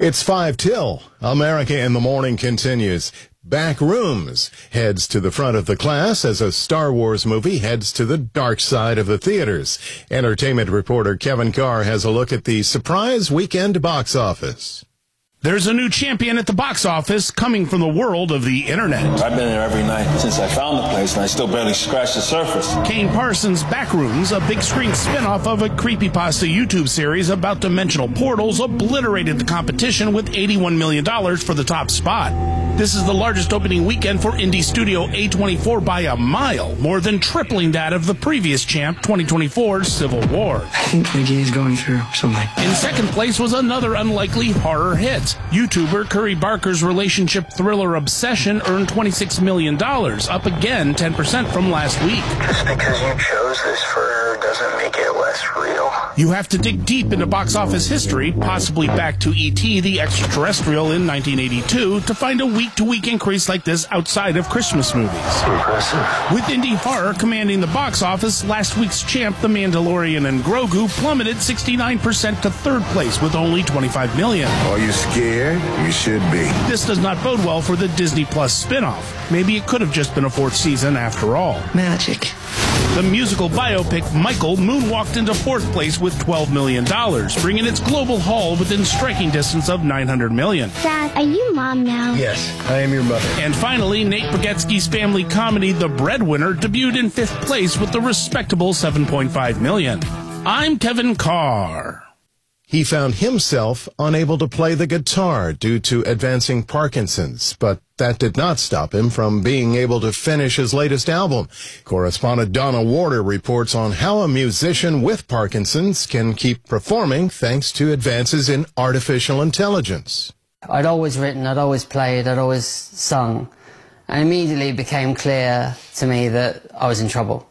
It's 5 till. America in the Morning continues. Backrooms heads to the front of the class as a Star Wars movie heads to the dark side of the theaters. Entertainment reporter Kevin Carr has a look at the surprise weekend box office. There's a new champion at the box office coming from the world of the internet. I've been there every night since I found the place, and I still barely scratched the surface. Kane Parsons' Backrooms, a big-screen spin-off of a creepypasta YouTube series about dimensional portals, obliterated the competition with $81 million for the top spot. This is the largest opening weekend for indie studio A24 by a mile, more than tripling that of the previous champ, 2024's Civil War. I think Iggy is going through something. In second place was another unlikely horror hit. YouTuber Curry Barker's relationship thriller Obsession earned $26 million, up again 10% from last week. Just because you chose this for her doesn't make it less real. You have to dig deep into box office history, possibly back to E.T. the Extraterrestrial in 1982, to find a week-to-week increase like this outside of Christmas movies. Impressive. With indie horror commanding the box office, last week's champ, The Mandalorian and Grogu, plummeted 69% to third place with only $25 million. Are you scared? You should be. This does not bode well for the Disney Plus spin-off. Maybe it could have just been a fourth season after all. Magic. The musical biopic Michael moonwalked into fourth place with $12 million, bringing its global haul within striking distance of $900 million. Dad, are you mom now? Yes, I am your mother. And finally, Nate Bargatze's family comedy The Breadwinner debuted in fifth place with the respectable $7.5 million. I'm Kevin Carr. He found himself unable to play the guitar due to advancing Parkinson's, but that did not stop him from being able to finish his latest album. Correspondent Donna Warder reports on how a musician with Parkinson's can keep performing thanks to advances in artificial intelligence. I'd always written, I'd always played, I'd always sung, and immediately it became clear to me that I was in trouble,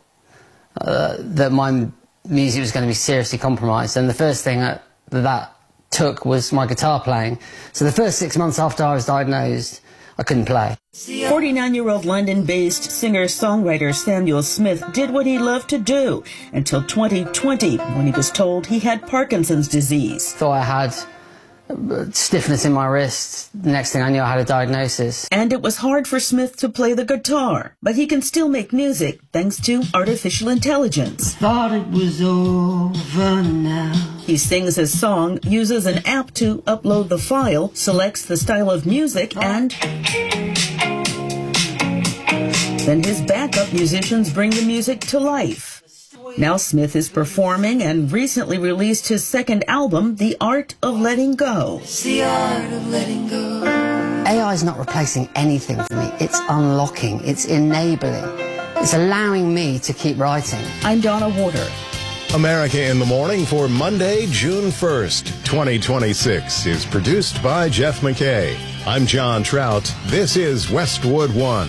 that my music was going to be seriously compromised, and the first thing that took was my guitar playing. So the first 6 months after I was diagnosed, I couldn't play. 49-year-old London-based singer-songwriter Samuel Smith did what he loved to do until 2020, when he was told he had Parkinson's disease. Thought I had stiffness in my wrist. The next thing I knew, I had a diagnosis. And it was hard for Smith to play the guitar, but he can still make music thanks to artificial intelligence. Thought it was over now. He sings his song, uses an app to upload the file, selects the style of music, and then his backup musicians bring the music to life. Now Smith is performing and recently released his second album, The Art of Letting Go. It's the art of letting go. AI is not replacing anything for me. It's unlocking. It's enabling. It's allowing me to keep writing. I'm Donna Warder. America in the Morning for Monday, June 1st, 2026 is produced by Jeff McKay. I'm John Trout. This is Westwood One.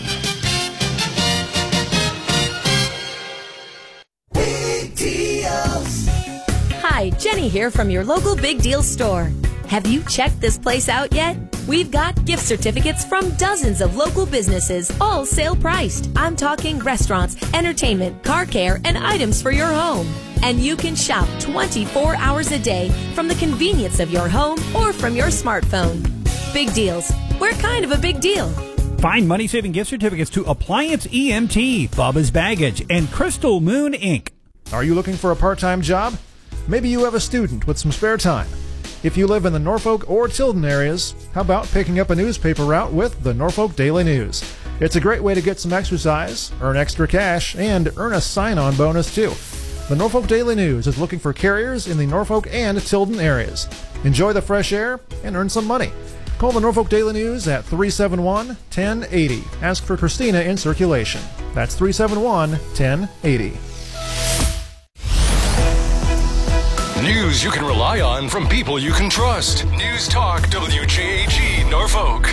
Hi, Jenny here from your local Big Deal store. Have you checked this place out yet? We've got gift certificates from dozens of local businesses, all sale priced. I'm talking restaurants, entertainment, car care, and items for your home. And you can shop 24 hours a day from the convenience of your home or from your smartphone. Big Deals. We're kind of a big deal. Find money-saving gift certificates to Appliance EMT, Bubba's Baggage, and Crystal Moon Inc. Are you looking for a part-time job? Maybe you have a student with some spare time. If you live in the Norfolk or Tilden areas, how about picking up a newspaper route with the Norfolk Daily News? It's a great way to get some exercise, earn extra cash, and earn a sign-on bonus too. The Norfolk Daily News is looking for carriers in the Norfolk and Tilden areas. Enjoy the fresh air and earn some money. Call the Norfolk Daily News at 371-1080. Ask for Christina in circulation. That's 371-1080. News you can rely on from people you can trust. News Talk WJAG Norfolk.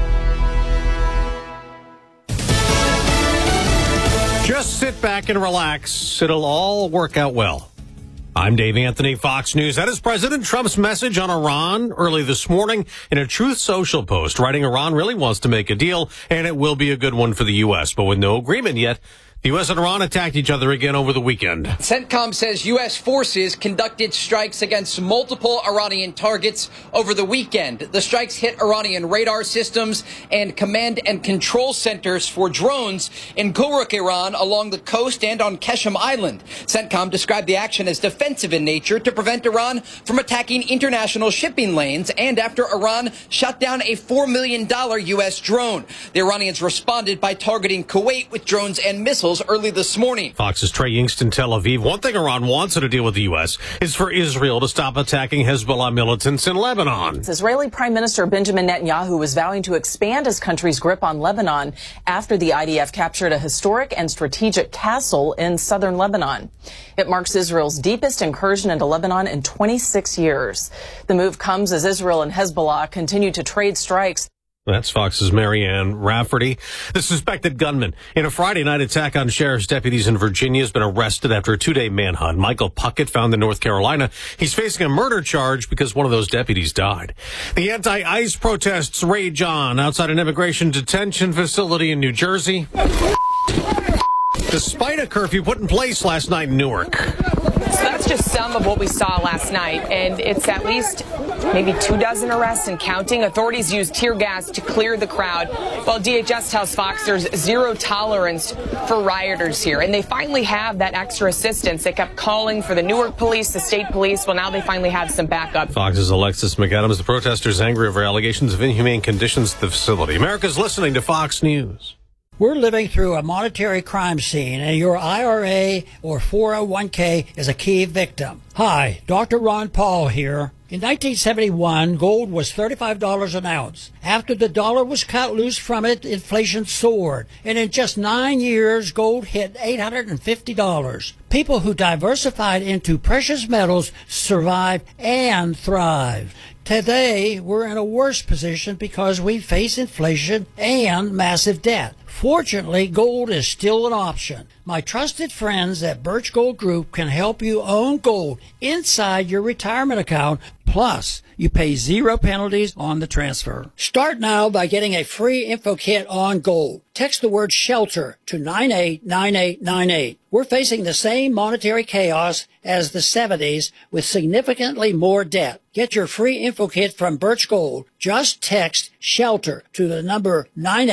Just sit back and relax. It'll all work out well. I'm Dave Anthony, Fox News. That is President Trump's message on Iran early this morning in a Truth Social post, writing Iran really wants to make a deal, and it will be a good one for the U.S., but with no agreement yet. The U.S. and Iran attacked each other again over the weekend. CENTCOM says U.S. forces conducted strikes against multiple Iranian targets over the weekend. The strikes hit Iranian radar systems and command and control centers for drones in Gulrukh, Iran, along the coast and on Keshem Island. CENTCOM described the action as defensive in nature to prevent Iran from attacking international shipping lanes and after Iran shot down a $4 million U.S. drone. The Iranians responded by targeting Kuwait with drones and missiles early this morning. Fox's Trey Yingst in Tel Aviv. One thing Iran wants in a deal with the U.S. is for Israel to stop attacking Hezbollah militants in Lebanon. Israeli Prime Minister Benjamin Netanyahu was vowing to expand his country's grip on Lebanon after the IDF captured a historic and strategic castle in southern Lebanon. It marks Israel's deepest incursion into Lebanon in 26 years. The move comes as Israel and Hezbollah continue to trade strikes. That's Fox's Marianne Rafferty. The suspected gunman in a Friday night attack on sheriff's deputies in Virginia has been arrested after a 2-day manhunt. Michael Puckett found in North Carolina. He's facing a murder charge because one of those deputies died. The anti-ICE protests rage on outside an immigration detention facility in New Jersey, despite a curfew put in place last night in Newark. So that's just some of what we saw last night, and it's at least maybe 24 arrests and counting. Authorities used tear gas to clear the crowd, while DHS tells Fox there's zero tolerance for rioters here. And they finally have that extra assistance. They kept calling for the Newark police, the state police. Well, now they finally have some backup. Fox's Alexis McAdams. The protesters angry over allegations of inhumane conditions at the facility. America's listening to Fox News. We're living through a monetary crime scene, and your IRA or 401k is a key victim. Hi, Dr. Ron Paul here. In 1971, gold was $35 an ounce. After the dollar was cut loose from it, inflation soared. And in just 9 years, gold hit $850. People who diversified into precious metals survived and thrived. Today, we're in a worse position because we face inflation and massive debt. Fortunately, gold is still an option. My trusted friends at Birch Gold Group can help you own gold inside your retirement account. Plus, you pay 0 penalties on the transfer. Start now by getting a free info kit on gold. Text the word SHELTER to 989898. We're facing the same monetary chaos as the 70s with significantly more debt. Get your free info kit from Birch Gold. Just text SHELTER to the number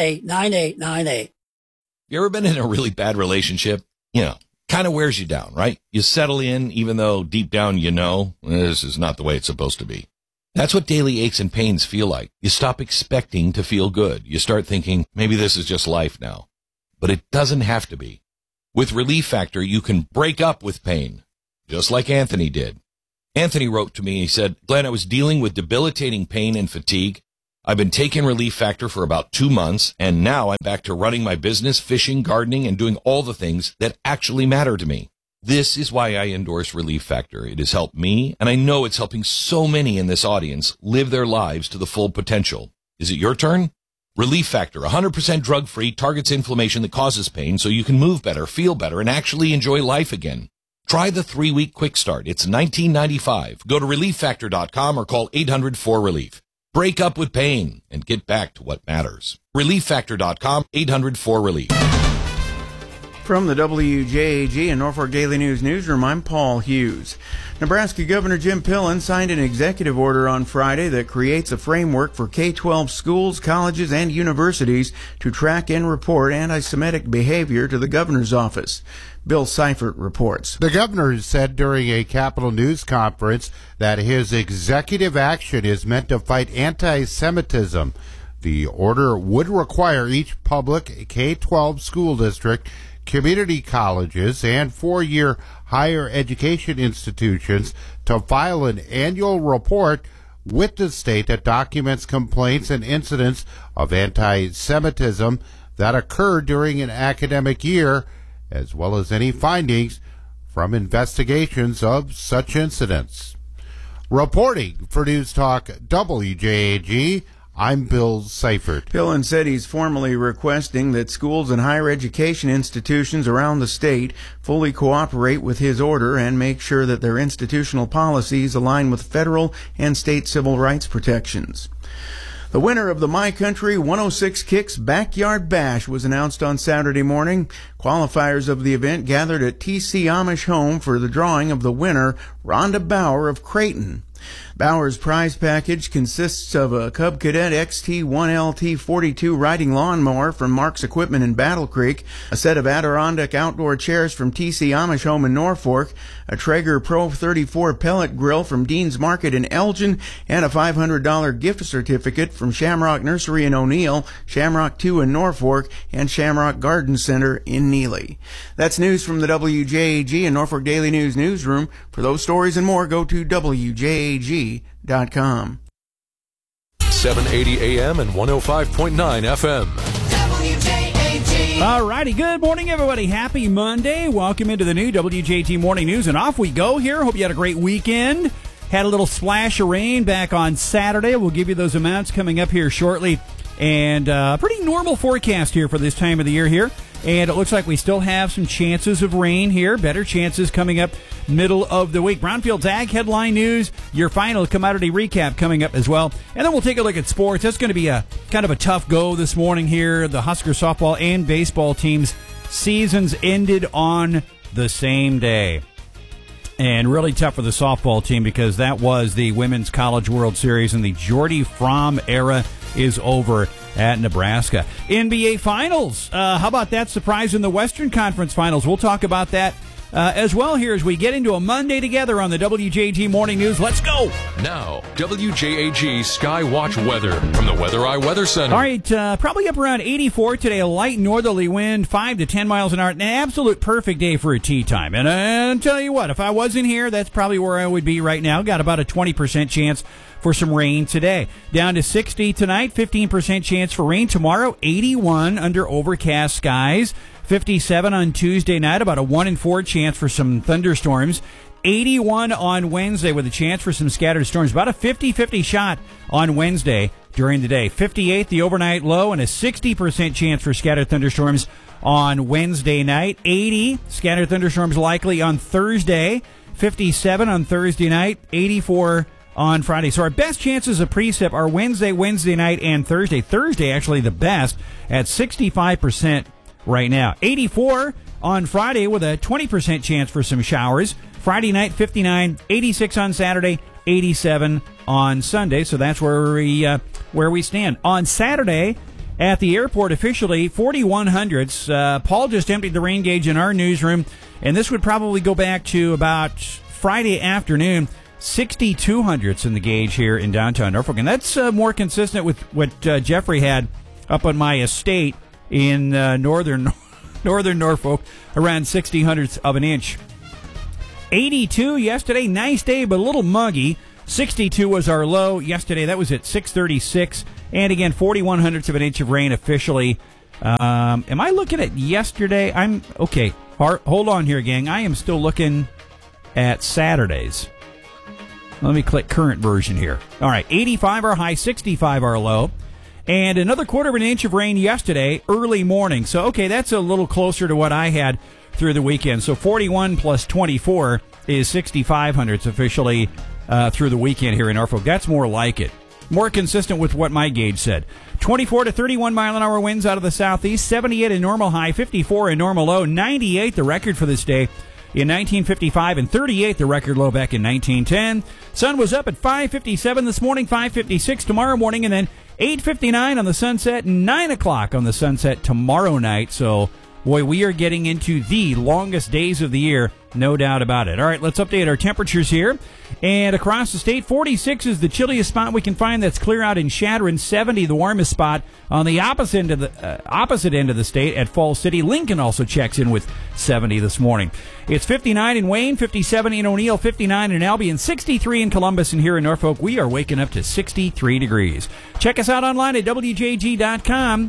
989898. You ever been in a really bad relationship? You know, kind of wears you down, right? You settle in even though deep down you know this is not the way it's supposed to be. That's what daily aches and pains feel like. You stop expecting to feel good. You start thinking, maybe this is just life now. But it doesn't have to be. With Relief Factor, you can break up with pain, just like Anthony did. Anthony wrote to me, he said, Glenn, I was dealing with debilitating pain and fatigue. I've been taking Relief Factor for about 2 months, and now I'm back to running my business, fishing, gardening, and doing all the things that actually matter to me. This is why I endorse Relief Factor. It has helped me, and I know it's helping so many in this audience live their lives to the full potential. Is it your turn? Relief Factor, 100% drug-free, targets inflammation that causes pain so you can move better, feel better, and actually enjoy life again. Try the 3-week quick start. It's $19.95. Go to ReliefFactor.com or call 800-4RELIEF. Break up with pain and get back to what matters. ReliefFactor.com, 800-4RELIEF. From the WJAG and Norfolk Daily News newsroom, I'm Paul Hughes. Nebraska Governor Jim Pillen signed an executive order on Friday that creates a framework for K-12 schools, colleges, and universities to track and report anti-Semitic behavior to the governor's office. Bill Seifert reports. The governor said during a Capitol News conference that his executive action is meant to fight anti-Semitism. The order would require each public K-12 school district, community colleges, and 4-year higher education institutions to file an annual report with the state that documents complaints and incidents of anti-Semitism that occurred during an academic year, as well as any findings from investigations of such incidents. Reporting for News Talk WJAG, I'm Bill Seifert. Pillen said he's formally requesting that schools and higher education institutions around the state fully cooperate with his order and make sure that their institutional policies align with federal and state civil rights protections. The winner of the My Country 106 Kicks Backyard Bash was announced on Saturday morning. Qualifiers of the event gathered at TC Amish Home for the drawing of the winner, Rhonda Bauer of Creighton. Bauer's prize package consists of a Cub Cadet XT1LT42 riding lawnmower from Mark's Equipment in Battle Creek, a set of Adirondack outdoor chairs from TC Amish Home in Norfolk, a Traeger Pro 34 pellet grill from Dean's Market in Elgin, and a $500 gift certificate from Shamrock Nursery in O'Neill, Shamrock 2 in Norfolk, and Shamrock Garden Center in Neely. That's news from the WJAG and Norfolk Daily News newsroom. For those stories and more, go to WJAG.com. 780 AM and 105.9 FM. All righty, good morning, everybody. Happy Monday. Welcome into the new WJT Morning News, and off we go here. Hope you had a great weekend. Had a little splash of rain back on Saturday. We'll give you those amounts coming up here shortly. And pretty normal forecast here for this time of the year here. And it looks like we still have some chances of rain here. Better chances coming up middle of the week. Brownfield's Ag headline news. Your final commodity recap coming up as well. And then we'll take a look at sports. That's going to be a kind of a tough go this morning here. The Husker softball and baseball teams' seasons ended on the same day. And really tough for the softball team because that was the Women's College World Series, and the Jordy Fromm era is over at Nebraska. NBA Finals. How about that surprise in the Western Conference Finals? We'll talk about that as well here as we get into a Monday together on the WJG Morning News. Let's go! Now, WJAG Skywatch weather from the Weather Eye Weather Center. All right, probably up around 84 today. A light northerly wind, 5 to 10 miles an hour. An absolute perfect day for a tea time. And I'll tell you what, if I wasn't here, that's probably where I would be right now. Got about a 20% chance for some rain today. Down to 60 tonight, 15% chance for rain tomorrow, 81 under overcast skies, 57 on Tuesday night, about a 1 in 4 chance for some thunderstorms, 81 on Wednesday with a chance for some scattered storms, about a 50-50 shot on Wednesday during the day, 58 the overnight low, and a 60% chance for scattered thunderstorms on Wednesday night, 80 scattered thunderstorms likely on Thursday, 57 on Thursday night, 84 on Friday. So our best chances of precip are Wednesday night, and Thursday. Thursday actually the best at 65% right now. 84 on Friday with a 20% chance for some showers. Friday night 59, 86 on Saturday, 87 on Sunday. So that's where we stand. On Saturday at the airport officially 4100s. Paul just emptied the rain gauge in our newsroom, and this would probably go back to about Friday afternoon. 6200ths in the gauge here in downtown Norfolk, and that's more consistent with what Jeffrey had up on my estate in northern Norfolk, around 60 hundredths of an inch. 82 yesterday, nice day but a little muggy. 62 was our low yesterday. That was at 636, and again 41 hundredths of an inch of rain officially. Am I looking at yesterday? I'm okay. Hold on here, gang. I am still looking at Saturdays. Let me click current version here. All right, 85 our high, 65 our low. And another 1/4 inch of rain yesterday, early morning. So, okay, that's a little closer to what I had through the weekend. So 41 plus 24 is 65 hundredths officially through the weekend here in Norfolk. That's more like it. More consistent with what my gauge said. 24 to 31 mile an hour winds out of the southeast, 78 a normal high, 54 a normal low, 98 the record for this day in 1955, and 38 the record low back in 1910. Sun was up at 5:57 this morning, 5:56 tomorrow morning, and then 8:59 on the sunset, 9 o'clock on the sunset tomorrow night. So, boy, we are getting into the longest days of the year, no doubt about it. All right, let's update our temperatures here. And across the state, 46 is the chilliest spot we can find. That's clear out in Chadron. 70 the warmest spot on the opposite end of the state at Falls City. Lincoln also checks in with 70 this morning. It's 59 in Wayne, 57 in O'Neill, 59 in Albion, 63 in Columbus, and here in Norfolk, we are waking up to 63 degrees. Check us out online at WJG.com.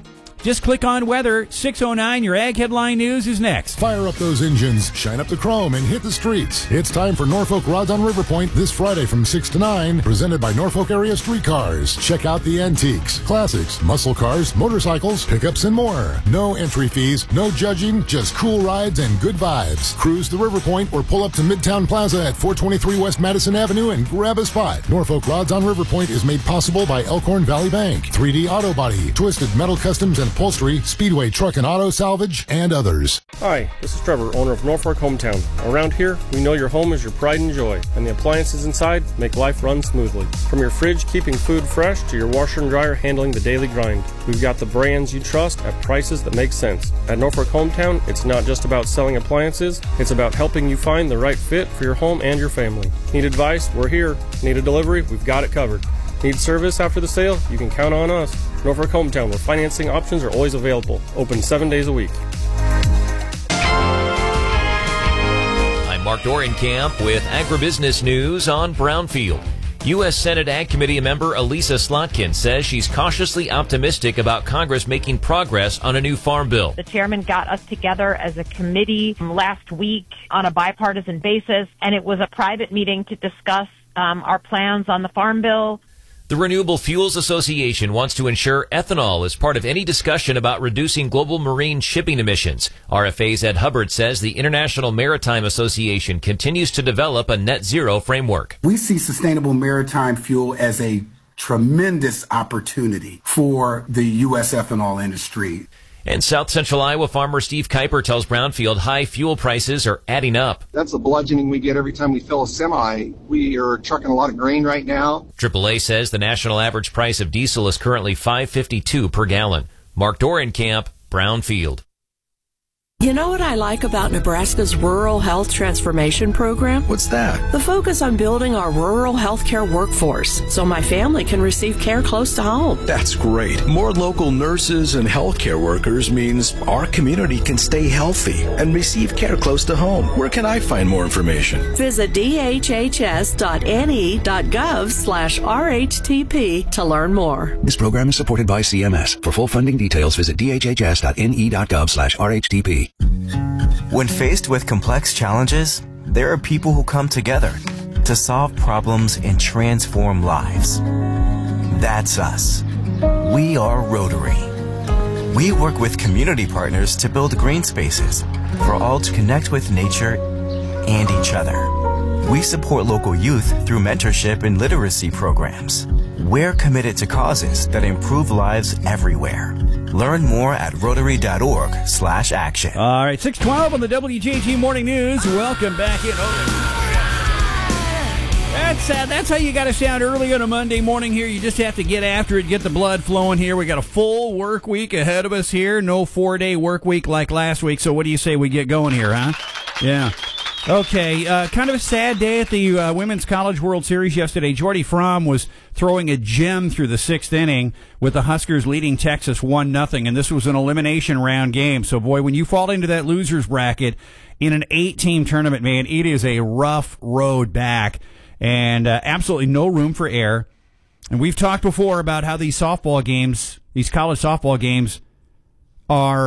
Just click on weather. 6:09, your Ag Headline News is next. Fire up those engines, shine up the chrome, and hit the streets. It's time for Norfolk Rods on River Point this Friday from 6 to 9, presented by Norfolk Area Streetcars. Check out the antiques, classics, muscle cars, motorcycles, pickups, and more. No entry fees, no judging, just cool rides and good vibes. Cruise the River Point or pull up to Midtown Plaza at 423 West Madison Avenue and grab a spot. Norfolk Rods on River Point is made possible by Elkhorn Valley Bank, 3D Auto Body, Twisted Metal Customs and Upholstery, Speedway Truck and Auto Salvage, and others. Hi, this is Trevor, owner of Norfolk Hometown. Around here, we know your home is your pride and joy, and the appliances inside make life run smoothly. From your fridge keeping food fresh to your washer and dryer handling the daily grind, we've got the brands you trust at prices that make sense. At Norfolk Hometown, it's not just about selling appliances, it's about helping you find the right fit for your home and your family. Need advice? We're here. Need a delivery? We've got it covered. Need service after the sale? You can count on us. Norfolk Hometown, where financing options are always available. Open 7 days a week. I'm Mark Dorenkamp with Agribusiness News on Brownfield. U.S. Senate Ag Committee member Elisa Slotkin says she's cautiously optimistic about Congress making progress on a new farm bill. The chairman got us together as a committee last week on a bipartisan basis, and it was a private meeting to discuss our plans on the farm bill. The Renewable Fuels Association wants to ensure ethanol is part of any discussion about reducing global marine shipping emissions. RFA's Ed Hubbard says the International Maritime Association continues to develop a net zero framework. We see sustainable maritime fuel as a tremendous opportunity for the U.S. ethanol industry. And South Central Iowa farmer Steve Kuiper tells Brownfield high fuel prices are adding up. That's the bludgeoning we get every time we fill a semi. We are trucking a lot of grain right now. AAA says the national average price of diesel is currently $5.52 per gallon. Mark Dorenkamp, Brownfield. You know what I like about Nebraska's Rural Health Transformation Program? What's that? The focus on building our rural healthcare workforce so my family can receive care close to home. That's great. More local nurses and healthcare workers means our community can stay healthy and receive care close to home. Where can I find more information? Visit dhhs.ne.gov/RHTP to learn more. This program is supported by CMS. For full funding details, visit dhhs.ne.gov/RHTP. When faced with complex challenges, there are people who come together to solve problems and transform lives. That's us. We are Rotary. We work with community partners to build green spaces for all to connect with nature and each other. We support local youth through mentorship and literacy programs. We're committed to causes that improve lives everywhere. Learn more at Rotary.org/action. All right, 6:12 on the WJG Morning News. Welcome back in. That's how you got to sound early on a Monday morning here. You just have to get after it, get the blood flowing here. We got a full work week ahead of us here. No 4-day work week like last week. So what do you say we get going here, huh? Yeah. Okay, kind of a sad day at the Women's College World Series yesterday. Jordy Fromm was throwing a gem through the 6th inning with the Huskers leading Texas 1-0, and this was an elimination round game. So, boy, when you fall into that loser's bracket in an 8-team tournament, man, it is a rough road back, and absolutely no room for error. And we've talked before about how these softball games, these college softball games, are